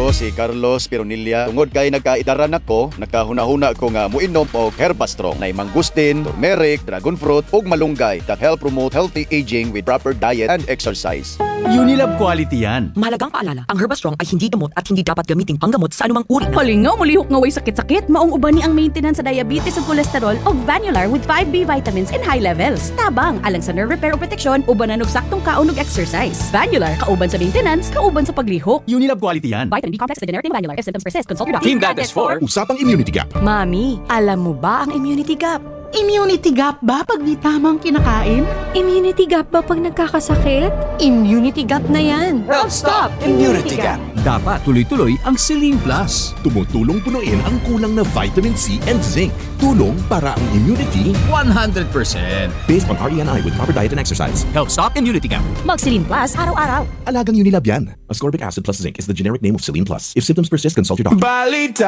Ako si Carlos Pironilla. Tungod kay nagkaidaran ako, nakahuna-huna ko nga muinom og Herbastrong na mangustin, turmeric, dragon fruit ug malunggay that help promote healthy aging with proper diet and exercise. Unilab quality yan. Mahalagang paalala, ang Herbastrong ay hindi gamot at hindi dapat gamiting panggamot sa anumang uri. Halingaw, mulihok nga way sakit-sakit, maong uban ni ang maintenance sa diabetes ug cholesterol og Vanular with 5B vitamins in high levels. Tabang, alang sa nerve repair o protection, ubanan og saktong kaon ug exercise. Vanular, kauban sa maintenance, kauban sa paglihok. Unilab quality yan. Vitamin B complex, the generic name Vanular. If symptoms persist, consult your doctor. Team Dad is for Usapang Immunity Gap. Mami, alam mo ba ang immunity gap? Immunity gap ba pag di tamang kinakain? Immunity gap ba pag nagkakasakit? Immunity gap na yan. Health Stop Immunity Gap. Dapat tuloy-tuloy ang Celine Plus. Tumutulong punuin ang kulang na vitamin C and zinc. Tulong para ang immunity 100%. based on RENI with proper diet and exercise. Health Stop Immunity Gap. Mag-Celine Plus araw-araw. Alagang Unilab yan. Ascorbic acid plus zinc is the generic name of Celine Plus. If symptoms persist, consult your doctor. Balita